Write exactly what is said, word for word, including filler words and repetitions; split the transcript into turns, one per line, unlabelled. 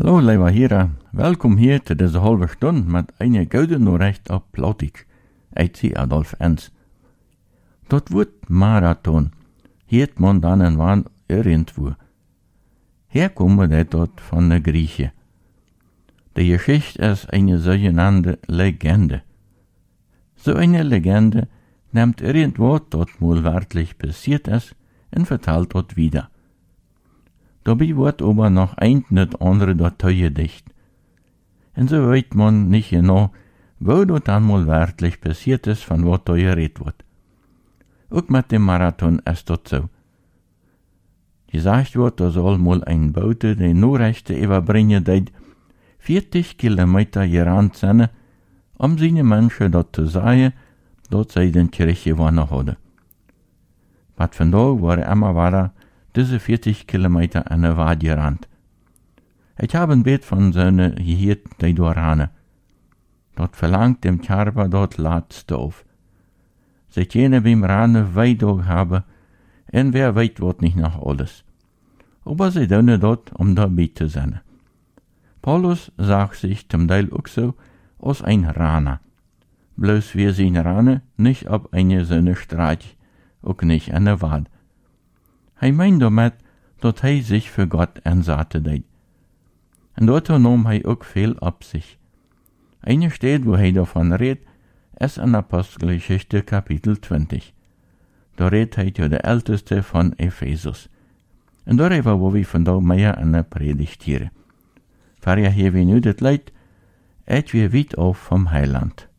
Hallo lieve heren, welkom hier te deze halve stund met een gouden Nachricht op Plautitsch. Ik zie Adolf Enz. Dat wordt marathon, heet man dan en wan irgendwo. Hier komen we dat van de Griechen. De Geschichte is een zogenaamde Legende. So eine Legende nimmt irgendwo dat mal wirklich passiert ist und vertelt dat wieder. Dabei wird aber noch ein nicht andere dazu gedicht. Und so weiß man nicht genau, wo das dann mal wirklich passiert ist, von was da geredet wird. Auch mit dem Marathon ist das so. Gesagt wird, da soll mal ein Bote die Nachrichten überbringen, die vierzig Kilometer gerannt sind, um seine Menschen dort zu sagen, dass sie den Kirche gewonnen haben. Was von da war immer weiter, diese vierzig Kilometer an der Wad gerannt. Ich habe ein Bild von seine gehört, die da ranen. Dort verlangt dem Körper dort Ladste auf. Sie können beim Ranen weit haben, und wer weiß, was nicht noch alles. Aber sie tun dort, um dabei zu sein. Paulus sagt sich zum Teil auch so als ein Raner. Bloß wir sehen Ranen nicht ab eine Sonne Streich, auch nicht an der Wad. Hij meint damit, dat hij sich für Gott einsatte deed. En dort nahm hij ook veel op sich. Eine Stelle, wo hij davon redet, ist in Apostelgeschichte Kapitel zwanzig. Da redet hij über de Älteste von Ephesus. En darüber, wo wir von da mehr an der Predigt hier. Vorher hier wie nu dit leid, et wir weit auf vom Heiland.